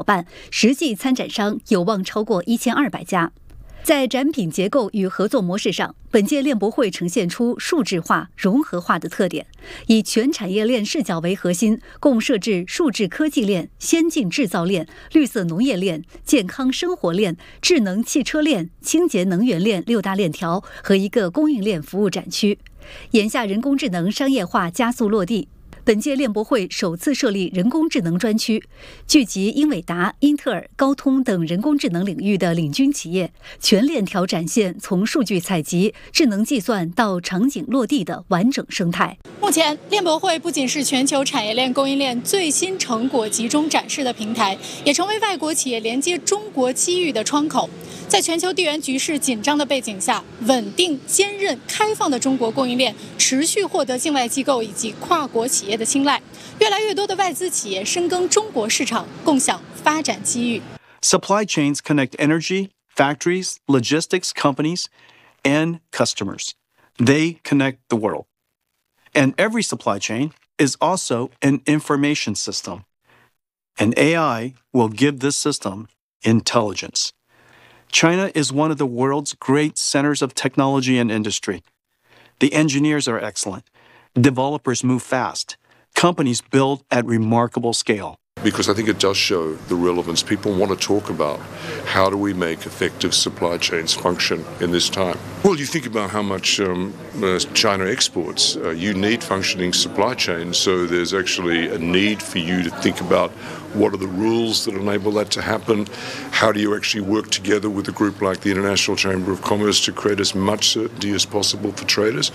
办，实际参展商有望超过1200家。在展品结构与合作模式上，本届链博会呈现出数字化、融合化的特点，以全产业链视角为核心，共设置数字科技链、先进制造链、绿色农业链、健康生活链、智能汽车链、清洁能源链6大链条和一个供应链服务展区。眼下人工智能商业化加速落地。本届链博会首次设立人工智能专区，聚集英伟达、英特尔、高通等人工智能领域的领军企业，全链条展现从数据采集、智能计算到场景落地的完整生态。 目前，链博会不仅是全球产业链供应链最新成果集中展示的平台，也成为外国企业连接中国机遇的窗口。在全球地缘局势紧张的背景下，稳定、坚韧、开放的中国供应链持续获得境外机构以及跨国企业的青睐。越来越多的外资企业深耕中国市场，共享发展机遇。 Supply chains connect energy, factories, logistics companies, and customers. They connect the world. And every supply chain is also an information system. And AI will give this system intelligence. China is one of the world's great centers of technology and industry. The engineers are excellent. Developers move fast. Companies build at remarkable scale. Because I think it does show the relevance. People want to talk about how do we make effective supply chains function in this time. Well, you think about how much China exports. You need functioning supply chains, so there's actually a need for you to think about what are the rules that enable that to happen. How do you actually work together with a group like the International Chamber of Commerce to create as much certainty as possible for traders?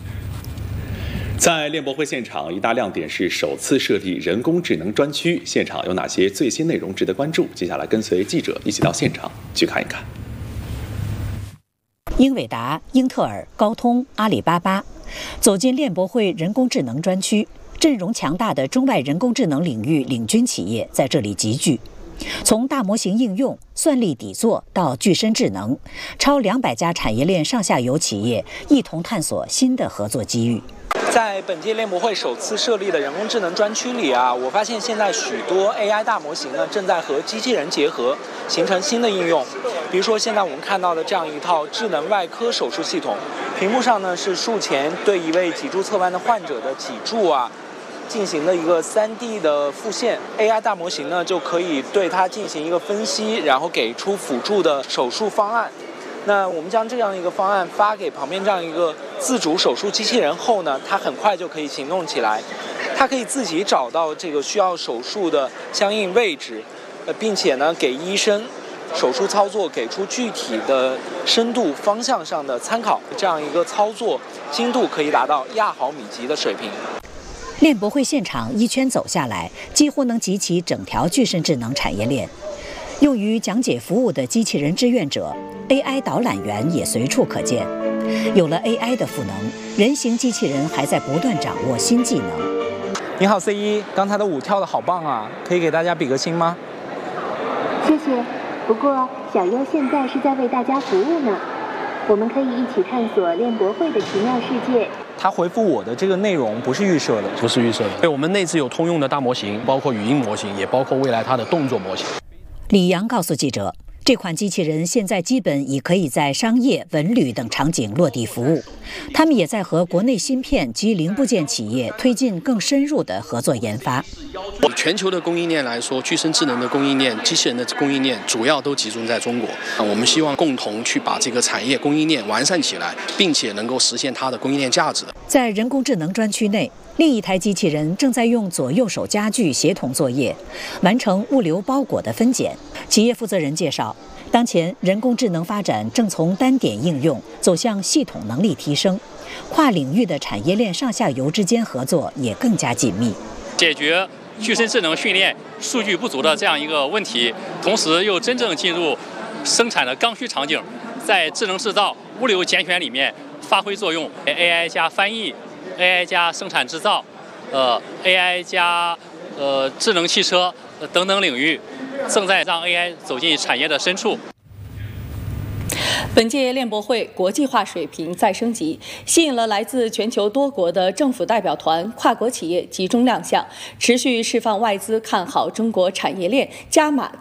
在链博会现场，一大亮点是首次设立人工智能专区。现场有哪些最新内容值得关注？接下来跟随记者一起到现场去看一看。 英伟达、英特尔、高通、阿里巴巴走进链博会人工智能专区，阵容强大的中外人工智能领域领军企业在这里集聚。从大模型应用、算力底座到具身智能，超200家产业链上下游企业一同探索新的合作机遇。 在本届链博会首次设立的人工智能专区里我发现现在许多 AI 大模型呢正在和机器人结合，形成新的应用。比如说现在我们看到的这样一套智能外科手术系统，屏幕上呢是术前对一位脊柱侧弯的患者的脊柱进行了一个3D 的复现 ，AI 大模型呢就可以对它进行一个分析，然后给出辅助的手术方案。那我们将这样一个方案发给旁边这样一个自主手术机器人后呢，它很快就可以行动起来，它可以自己找到这个需要手术的相应位置，并且呢给医生手术操作给出具体的深度方向上的参考，这样一个操作精度可以达到亚毫米级的水平。 链博会现场一圈走下来，几乎能集齐整条具身智能产业链。用于讲解服务的机器人志愿者、AI 导览员也随处可见。有了 AI 的赋能，人形机器人还在不断掌握新技能。 你好 C1， 刚才的舞跳得好棒啊，可以给大家比个心吗？ 谢谢。不过小优现在是在为大家服务呢，我们可以一起探索链博会的奇妙世界。 他回复我的这个内容不是预设的， 不是预设的。对，我们内置有通用的大模型，包括语音模型，也包括未来它的动作模型。 李阳告诉记者，这款机器人现在基本已可以在商业、文旅等场景落地服务。他们也在和国内芯片及零部件企业推进更深入的合作研发。 以全球的供应链来说，具身智能的供应链、机器人的供应链主要都集中在中国。我们希望共同去把这个产业供应链完善起来，并且能够实现它的供应链价值。 在人工智能专区内，另一台机器人正在用左右手家具协同作业，完成物流包裹的分拣。企业负责人介绍，当前人工智能发展正从单点应用走向系统能力提升，跨领域的产业链上下游之间合作也更加紧密， 解决具身智能训练数据不足的这样一个问题，同时又真正进入生产的刚需场景，在智能制造、物流拣选里面发挥作用。AI 加翻译、AI 加生产制造、AI 加智能汽车等等领域，正在让 AI 走进产业的深处。 本届链博会国际化水平再升级，吸引了来自全球多国的政府代表团、跨国企业集中亮相，持续释放外资看好中国产业链，加码